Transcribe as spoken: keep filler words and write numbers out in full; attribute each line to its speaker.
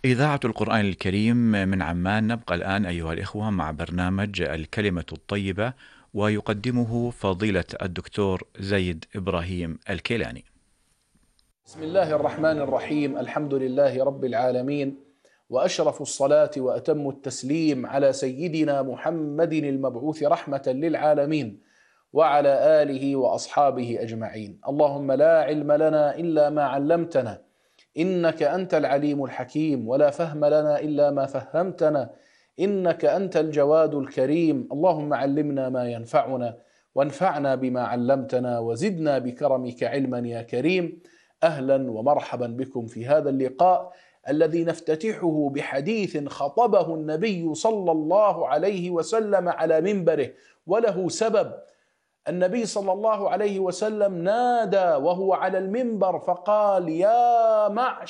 Speaker 1: إذاعة القرآن الكريم من عمان. نبقى الآن أيها الإخوة مع برنامج الكلمة الطيبة، ويقدمه فضيلة الدكتور زيد إبراهيم الكيلاني.
Speaker 2: بسم الله الرحمن الرحيم. الحمد لله رب العالمين، وأشرف الصلاة وأتم التسليم على سيدنا محمد المبعوث رحمة للعالمين، وعلى آله وأصحابه أجمعين. اللهم لا علم لنا إلا ما علمتنا، إنك أنت العليم الحكيم، ولا فهم لنا إلا ما فهمتنا، إنك أنت الجواد الكريم. اللهم علمنا ما ينفعنا، وانفعنا بما علمتنا، وزدنا بكرمك علما يا كريم. أهلا ومرحبا بكم في هذا اللقاء الذي نفتتحه بحديث خطبه النبي صلى الله عليه وسلم على منبره، وله سبب. النبي صلى الله عليه وسلم نادى وهو على المنبر فقال: يا معشر